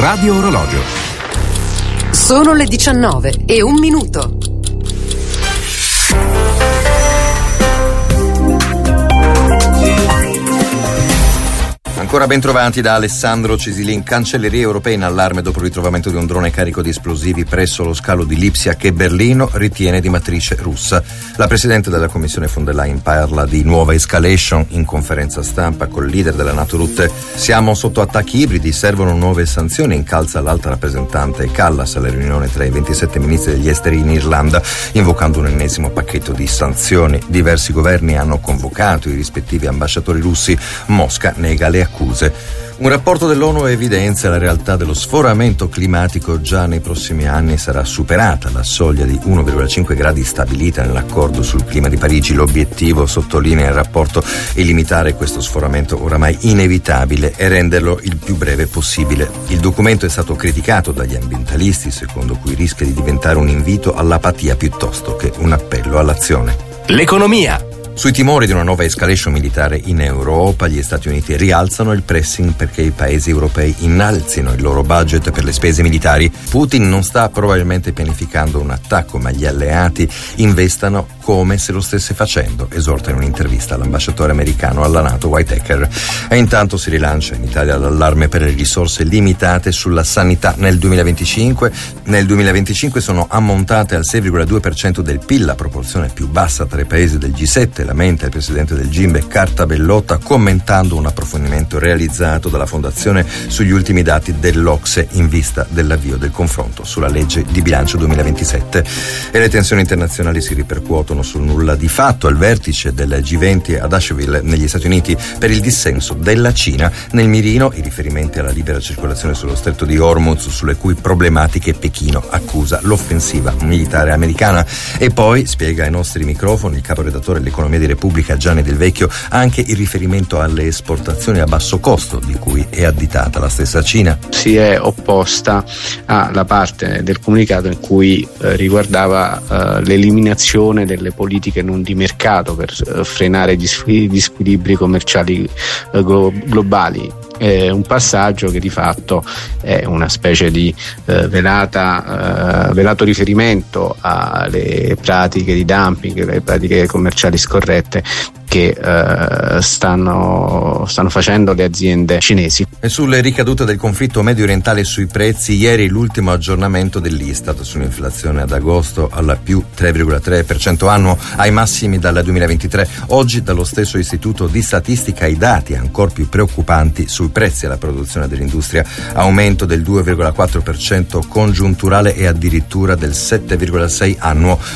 Radio Orologio. Sono le 19:01. Ancora ben trovati da Alessandro Cesilin. Cancelleria europea in allarme dopo il ritrovamento di un drone carico di esplosivi presso lo scalo di Lipsia che Berlino ritiene di matrice russa. La Presidente della Commissione von der Leyen parla di nuova escalation in conferenza stampa col leader della NATO Rutte. Siamo sotto attacchi ibridi, servono nuove sanzioni, incalza l'alta rappresentante Callas alla riunione tra i 27 ministri degli esteri in Irlanda, invocando un ennesimo pacchetto di sanzioni. Diversi governi hanno convocato i rispettivi ambasciatori russi. Mosca nega le accuse. Un rapporto dell'ONU evidenzia la realtà dello sforamento climatico. Già nei prossimi anni sarà superata la soglia di 1,5 gradi stabilita nell'accordo sul clima di Parigi. L'obiettivo, sottolinea il rapporto, è limitare questo sforamento oramai inevitabile e renderlo il più breve possibile. Il documento è stato criticato dagli ambientalisti, secondo cui rischia di diventare un invito all'apatia piuttosto che un appello all'azione. L'economia. Sui timori di una nuova escalation militare in Europa, gli Stati Uniti rialzano il pressing perché i paesi europei innalzino il loro budget per le spese militari. Putin non sta probabilmente pianificando un attacco, ma gli alleati investano come se lo stesse facendo, esorta in un'intervista all'ambasciatore americano alla NATO Whitaker. E intanto si rilancia in Italia l'allarme per le risorse limitate sulla sanità nel 2025. Nel 2025 sono ammontate al 6,2% del PIL, la proporzione più bassa tra i paesi del G7, lamenta il presidente del GIMBE Carta Bellotta, commentando un approfondimento realizzato dalla Fondazione sugli ultimi dati dell'Ocse in vista dell'avvio del confronto sulla legge di bilancio 2027. E le tensioni internazionali si ripercuotono sul nulla di fatto al vertice del G20 ad Asheville negli Stati Uniti per il dissenso della Cina. Nel mirino i riferimenti alla libera circolazione sullo stretto di Hormuz, sulle cui problematiche Pechino accusa l'offensiva militare americana. E poi, spiega ai nostri microfoni il caporedattore dell'Economia di Repubblica Gianni Del Vecchio, anche il riferimento alle esportazioni a basso costo di cui è additata la stessa Cina. Si è opposta alla parte del comunicato in cui riguardava l'eliminazione delle politiche non di mercato per frenare gli squilibri commerciali globali. È un passaggio che di fatto è una specie di velato riferimento alle pratiche di dumping, alle pratiche commerciali scorrette che stanno facendo le aziende cinesi. E sulle ricadute del conflitto medio orientale sui prezzi, ieri l'ultimo aggiornamento dell'Istat sull'inflazione ad agosto alla più 3,3% annuo, ai massimi dal 2023. Oggi dallo stesso istituto di statistica i dati ancor più preoccupanti sui prezzi alla produzione dell'industria, aumento del 2,4% congiunturale e addirittura del 7,6% annuo,